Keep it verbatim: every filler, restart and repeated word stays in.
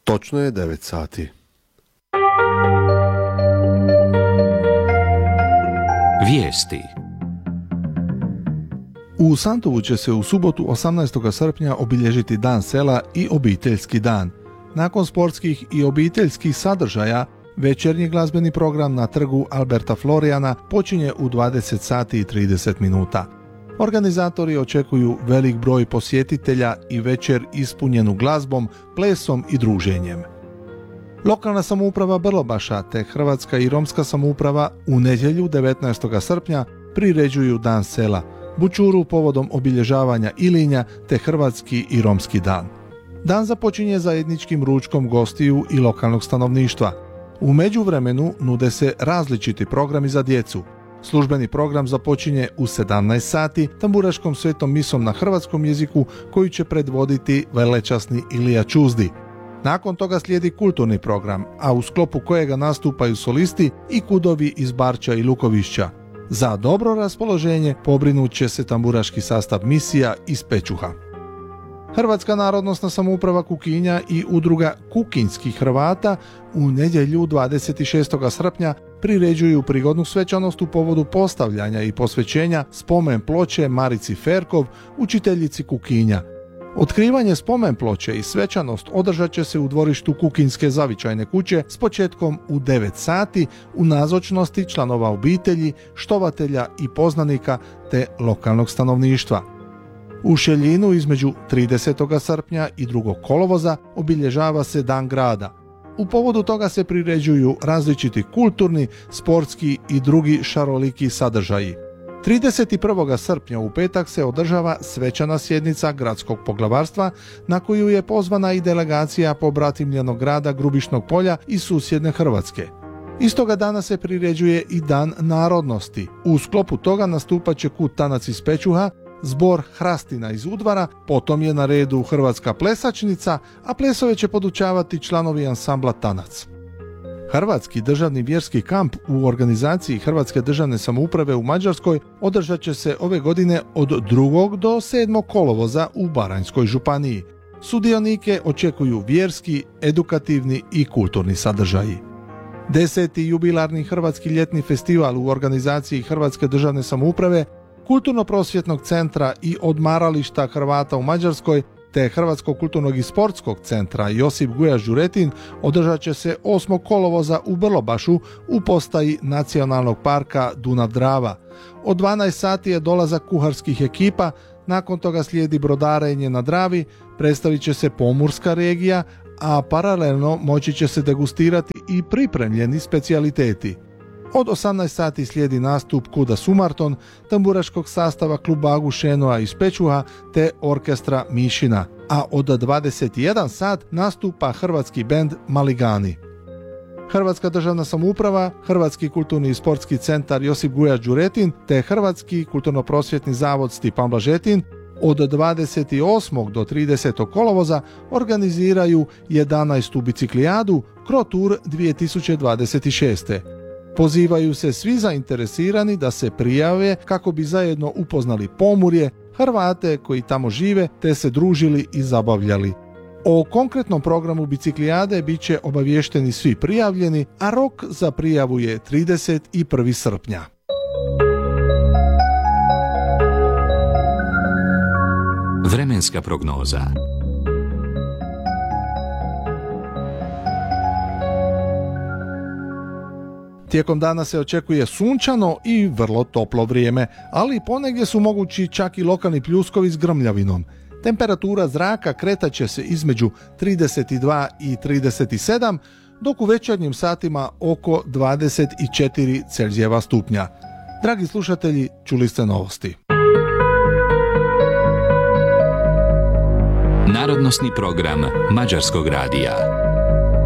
Točno je devet sati. Vijesti. U Santovu će se u subotu osamnaestog srpnja obilježiti Dan sela i obiteljski dan. Nakon sportskih i obiteljskih sadržaja, večernji glazbeni program na trgu Alberta Florijana počinje u dvadeset sati i trideset minuta. Organizatori očekuju velik broj posjetitelja i večer ispunjenu glazbom, plesom i druženjem. Lokalna samouprava Brlobaša te Hrvatska i Romska samouprava u nedjelju devetnaestog srpnja priređuju Dan sela, bučuru povodom obilježavanja Ilinja te Hrvatski i Romski dan. Dan započinje zajedničkim ručkom gostiju i lokalnog stanovništva. U međuvremenu nude se različiti programi za djecu. Službeni program započinje u sedamnaest sati tamburaškom svetom misom na hrvatskom jeziku koju će predvoditi velečasni Ilija Čuzdi. Nakon toga slijedi kulturni program, a u sklopu kojega nastupaju solisti i kudovi iz Barča i Lukovišća. Za dobro raspoloženje pobrinut će se tamburaški sastav misija iz Pečuha. Hrvatska narodnosna samouprava Kukinja i udruga Kukinjskih Hrvata u nedjelju dvadeset šestog srpnja priređuju prigodnu svečanost u povodu postavljanja i posvećenja spomen ploče Marici Ferkov, učiteljici Kukinja. Otkrivanje spomen ploče i svečanost održat će se u dvorištu Kukinjske zavičajne kuće s početkom u devet sati u nazočnosti članova obitelji, štovatelja i poznanika te lokalnog stanovništva. U Šeljinu između tridesetog srpnja i drugog kolovoza obilježava se Dan grada. U povodu toga se priređuju različiti kulturni, sportski i drugi šaroliki sadržaji. trideset prvog srpnja u petak se održava svečana sjednica gradskog poglavarstva na koju je pozvana i delegacija pobratimljenog grada Grubišnog Polja i susjedne Hrvatske. Istoga dana se priređuje i Dan narodnosti. U sklopu toga nastupat će Kud Tanac iz Pečuha, zbor Hrastina iz Udvara, potom je na redu Hrvatska plesačnica, a plesove će podučavati članovi ansambla Tanac. Hrvatski državni vjerski kamp u organizaciji Hrvatske državne samouprave u Mađarskoj održat će se ove godine od drugog do sedmog kolovoza u Baranjskoj županiji. Sudionike očekuju vjerski, edukativni i kulturni sadržaji. Deseti jubilarni Hrvatski ljetni festival u organizaciji Hrvatske državne samouprave, Kulturno-prosvjetnog centra i odmarališta Hrvata u Mađarskoj te Hrvatskog kulturnog i sportskog centra Josip Gujaš Đuretin održat će se osmog kolovoza u Brlobašu u postaji Nacionalnog parka Dunav-Drava. Od dvanaest sati je dolazak kuharskih ekipa, nakon toga slijedi brodarenje na Dravi, predstavit će se pomorska regija, a paralelno moći će se degustirati i pripremljeni specijaliteti. Od osamnaest sati slijedi nastup Kuda Sumarton, tamburaškog sastava kluba Agušenoa iz Pečuha te orkestra Mišina, a od dvadeset jedan sat nastupa hrvatski bend Maligani. Hrvatska državna samouprava, Hrvatski kulturni i sportski centar Josip Gujaš Đuretin te Hrvatski kulturno-prosvjetni zavod Stipan Blažetin od dvadeset osmog do tridesetog kolovoza organiziraju jedanaestu biciklijadu Krotur dvije tisuće dvadeset šeste. Pozivaju se svi zainteresirani da se prijave kako bi zajedno upoznali Pomurje, Hrvate koji tamo žive te se družili i zabavljali. O konkretnom programu biciklijade bit će obaviješteni svi prijavljeni, a rok za prijavu je trideset prvog srpnja. Vremenska prognoza. Tijekom dana se očekuje sunčano i vrlo toplo vrijeme, ali ponegdje su mogući čak i lokalni pljuskovi s grmljavinom. Temperatura zraka kretat će se između trideset dva i trideset sedam, dok u večernjim satima oko dvadeset četiri Celzijeva stupnja. Dragi slušatelji, čuli ste novosti. Narodnosni program Mađarskog radija.